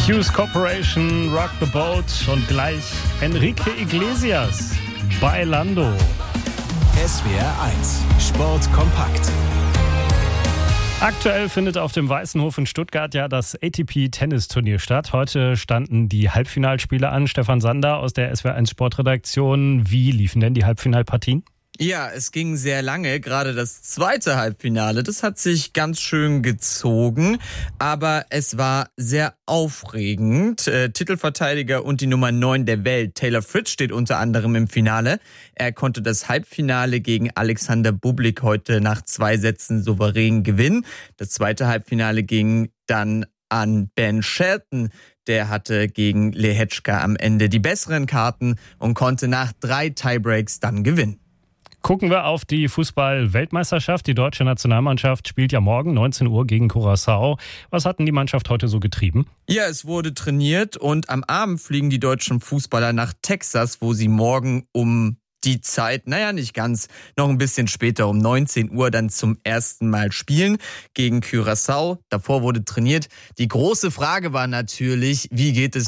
Fuse Corporation, Rock the Boat und gleich Enrique Iglesias, Bailando. SWR 1, Sport kompakt. Aktuell findet auf dem Weißen Hof in Stuttgart ja das ATP-Tennisturnier statt. Heute standen die Halbfinalspiele an. Stefan Sander aus der SWR 1 Sportredaktion. Wie liefen denn die Halbfinalpartien? Ja, es ging sehr lange, gerade das zweite Halbfinale, das hat sich ganz schön gezogen, aber es war sehr aufregend. Titelverteidiger und die Nummer 9 der Welt, Taylor Fritz, steht unter anderem im Finale. Er konnte das Halbfinale gegen Alexander Bublik heute nach 2 Sätzen souverän gewinnen. Das zweite Halbfinale ging dann an Ben Shelton. Der hatte gegen Lehečka am Ende die besseren Karten und konnte nach 3 Tiebreaks dann gewinnen. Gucken wir auf die Fußball-Weltmeisterschaft. Die deutsche Nationalmannschaft spielt ja morgen 19 Uhr gegen Curaçao. Was hat denn die Mannschaft heute so getrieben? Ja, es wurde trainiert und am Abend fliegen die deutschen Fußballer nach Texas, wo sie morgen um die Zeit, nicht ganz, noch ein bisschen später, um 19 Uhr dann zum ersten Mal spielen gegen Curaçao. Davor wurde trainiert. Die große Frage war natürlich, wie geht es